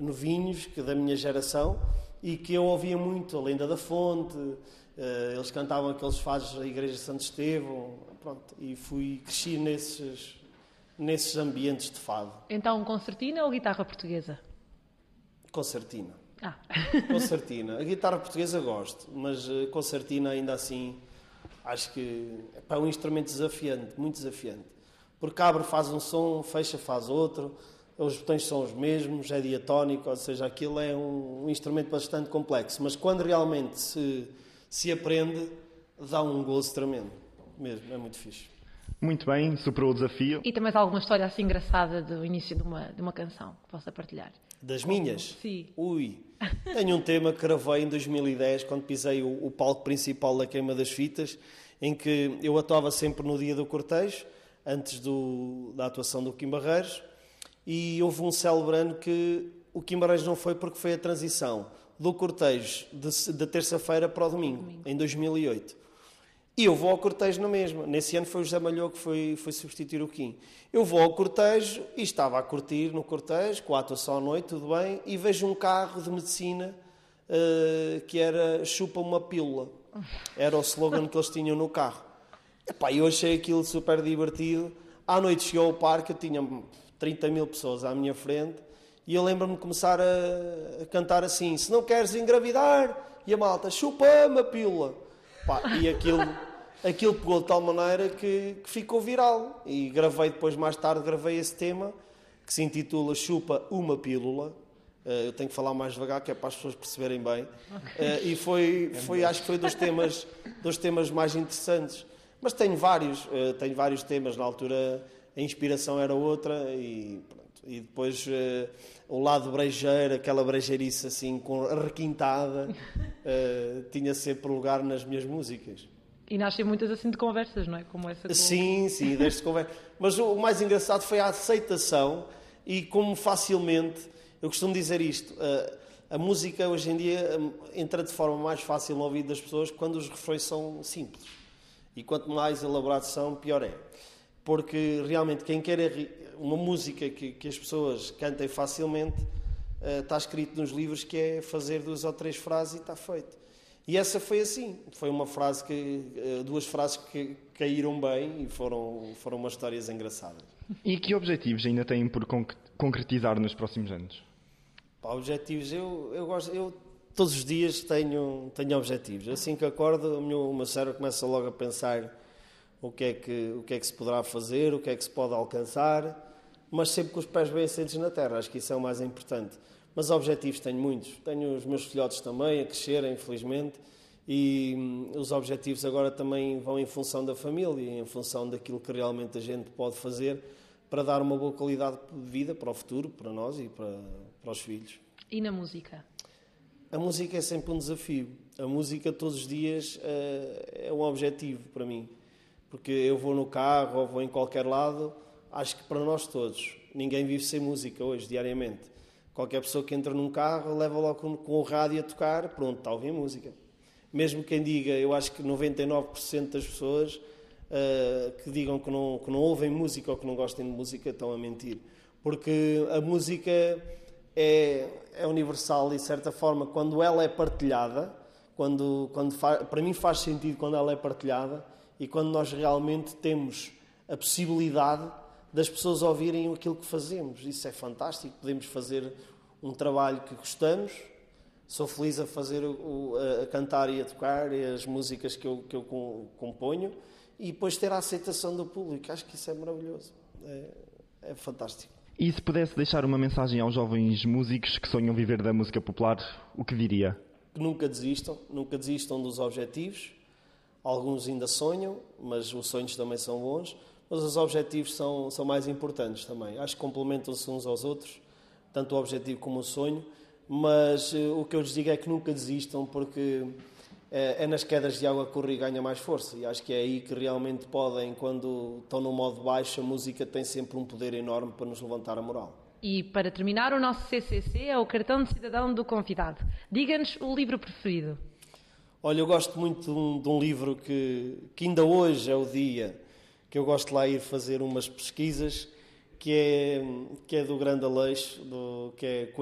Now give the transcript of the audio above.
novinhos, que da minha geração, e que eu ouvia muito, a Lenda da Fonte, eles cantavam aqueles fados da Igreja de Santo Estevão, pronto, e cresci nesses ambientes de fado. Então, concertina ou guitarra portuguesa? Concertina. Ah. Concertina. A guitarra portuguesa gosto, mas concertina ainda assim acho que é um instrumento desafiante, muito desafiante. Porque abre, faz um som, fecha, faz outro, os botões são os mesmos, é diatónico, ou seja, aquilo é um instrumento bastante complexo, mas quando realmente se aprende, dá um gozo tremendo, mesmo, é muito fixe. Muito bem, superou o desafio. E também alguma história assim engraçada do início de uma canção que possa partilhar? Das minhas? Sim. Ui, tenho um tema que gravei em 2010, quando pisei o palco principal da Queima das Fitas, em que eu atuava sempre no dia do cortejo, antes da atuação do Kim Barreiros, e houve um célebre ano que o Kim Barreiros não foi porque foi a transição do cortejo da terça-feira para o domingo, em 2008. E eu vou ao cortejo na mesma. Nesse ano foi o José Malhou que foi substituir o Kim. Eu vou ao cortejo e estava a curtir no cortejo, com a atuação à noite, tudo bem, e vejo um carro de medicina que era chupa uma pílula. Era o slogan que eles tinham no carro. Epá, eu achei aquilo super divertido. À noite chegou ao parque, eu tinha 30 mil pessoas à minha frente, e eu lembro-me de começar a cantar assim: se não queres engravidar, e a malta, chupa uma pílula. Pá, e aquilo pegou de tal maneira que ficou viral. E gravei depois, mais tarde, esse tema, que se intitula Chupa uma Pílula. Eu tenho que falar mais devagar, que é para as pessoas perceberem bem. E acho que foi dos temas mais interessantes. Mas tenho vários temas. Na altura a inspiração era outra e depois o lado brejeiro, aquela brejeirice assim com requintada, tinha sempre lugar nas minhas músicas. E nascem muitas assim de conversas, não é? Como essa. Sim, desde conversa. Mas o mais engraçado foi a aceitação e como facilmente, eu costumo dizer isto, a música hoje em dia entra de forma mais fácil no ouvido das pessoas quando os refrões são simples. E quanto mais elaborados são, pior é. Porque realmente quem quer uma música que as pessoas cantem facilmente, está escrito nos livros que é fazer 2 ou 3 frases e está feito. E essa foi assim. Foi uma frase duas frases que caíram bem e foram umas histórias engraçadas. E que objetivos ainda têm por concretizar nos próximos anos? Objetivos, eu todos os dias tenho objetivos. Assim que acordo, o meu cérebro começa logo a pensar o que é que se poderá fazer, o que é que se pode alcançar, mas sempre com os pés bem assentes na terra. Acho que isso é o mais importante. Mas objetivos tenho muitos. Tenho os meus filhotes também a crescerem, infelizmente, e os objetivos agora também vão em função da família, em função daquilo que realmente a gente pode fazer para dar uma boa qualidade de vida para o futuro, para nós e para os filhos. E na música? A música é sempre um desafio. A música todos os dias é um objetivo para mim. Porque eu vou no carro ou vou em qualquer lado, acho que para nós todos, ninguém vive sem música hoje, diariamente. Qualquer pessoa que entra num carro leva logo com o rádio a tocar, pronto, está a ouvir música. Mesmo quem diga, eu acho que 99% das pessoas que digam que não ouvem música ou que não gostem de música estão a mentir. Porque a música é universal e, de certa forma, quando ela é partilhada, para mim faz sentido quando ela é partilhada e quando nós realmente temos a possibilidade das pessoas ouvirem aquilo que fazemos. Isso é fantástico, podemos fazer um trabalho que gostamos. Sou feliz a fazer, a cantar e a tocar e as músicas que eu componho e depois ter a aceitação do público. Acho que isso é maravilhoso, é fantástico. E se pudesse deixar uma mensagem aos jovens músicos que sonham viver da música popular, o que diria? Que nunca desistam dos objetivos. Alguns ainda sonham, mas os sonhos também são bons. Mas os objetivos são mais importantes também. Acho que complementam-se uns aos outros, tanto o objetivo como o sonho. Mas o que eu lhes digo é que nunca desistam, porque é nas quedas de água que o rio ganha mais força. E acho que é aí que realmente podem, quando estão no modo baixo, a música tem sempre um poder enorme para nos levantar a moral. E para terminar, o nosso CCC é o cartão de cidadão do convidado. Diga-nos o livro preferido. Olha, eu gosto muito de um livro que ainda hoje é o dia que eu gosto de lá ir fazer umas pesquisas, que é do grande Aleixo, que é